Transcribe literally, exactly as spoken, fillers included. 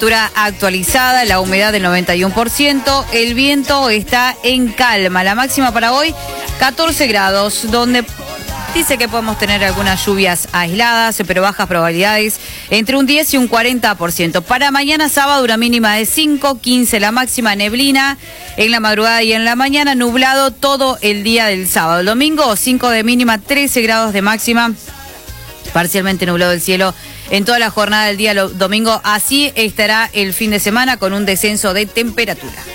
Temperatura actualizada, la humedad del noventa y uno por ciento, el viento está en calma. La máxima para hoy, catorce grados, donde dice que podemos tener algunas lluvias aisladas, pero bajas probabilidades, entre un diez y un cuarenta por ciento. Para mañana sábado, una mínima de cinco, quince la máxima, neblina en la madrugada y en la mañana, nublado todo el día del sábado. El domingo, cinco de mínima, trece grados de máxima, parcialmente nublado el cielo en toda la jornada del día domingo. Así estará el fin de semana con un descenso de temperatura.